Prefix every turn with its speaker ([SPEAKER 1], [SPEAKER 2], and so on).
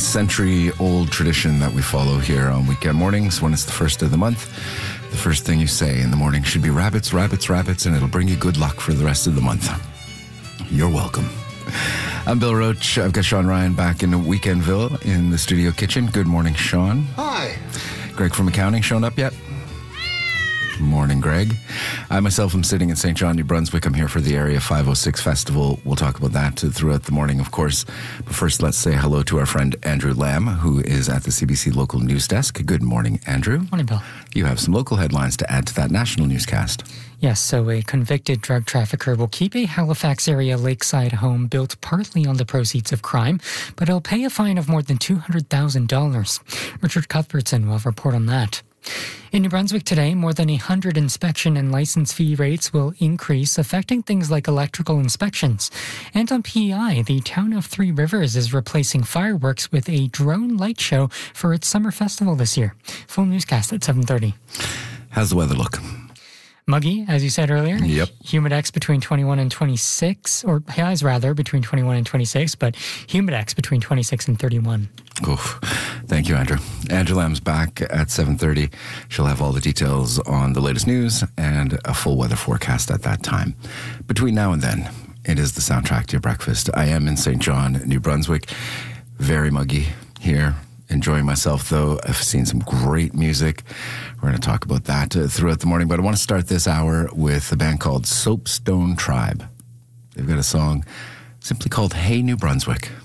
[SPEAKER 1] century-old tradition that we follow here on weekend mornings when it's the first of the month. The first thing you say in the morning should be rabbits, rabbits, rabbits, and it'll bring you good luck for the rest of the month. You're welcome. I'm Bill Roach. I've got Sean Ryan back in Weekendville in the studio kitchen. Good morning, Sean.
[SPEAKER 2] Hi.
[SPEAKER 1] Greg from accounting shown up yet? Morning, Greg. I myself am sitting in St. John, New Brunswick. I'm here for the Area 506 Festival. We'll talk about that throughout the morning, of course. But first, let's say hello to our friend Andrew Lamb, who is at the CBC Local News Desk. Good morning, Andrew.
[SPEAKER 3] Morning, Bill.
[SPEAKER 1] You have some local headlines to add to that national newscast.
[SPEAKER 3] Yes, so a convicted drug trafficker will keep a Halifax area lakeside home built partly on the proceeds of crime, but he'll pay a fine of more than $200,000. Richard Cuthbertson will report on that. In New Brunswick today, more than 100 inspection and license fee rates will increase, affecting things like electrical inspections. And on PEI, the town of Three Rivers is replacing fireworks with a drone light show for its summer festival this year. Full newscast at 7:30.
[SPEAKER 1] How's the weather look?
[SPEAKER 3] Muggy, as you said earlier.
[SPEAKER 1] Yep.
[SPEAKER 3] Humidex between 21 and 26, or highs rather, between 21 and 26, but humidex between 26 and 31.
[SPEAKER 1] Oof. Thank you, Andrew. Andrew Lamb's back at 7:30. She'll have all the details on the latest news and a full weather forecast at that time. Between now and then, it is the soundtrack to your breakfast. I am in St. John, New Brunswick. Very muggy here. Enjoying myself, though. I've seen some great music. We're going to talk about that throughout the morning, but I want to start this hour with a band called Soapstone Tribe. They've got a song simply called Hey New Brunswick.